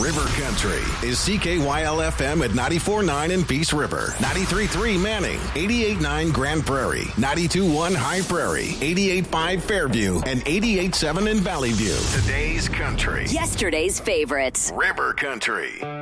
River Country is CKYL-FM at 94.9 in Peace River, 93.3 Manning, 88.9 Grand Prairie, 92.1 High Prairie, 88.5 Fairview, and 88.7 in Valley View. Today's country. Yesterday's favorites. River Country.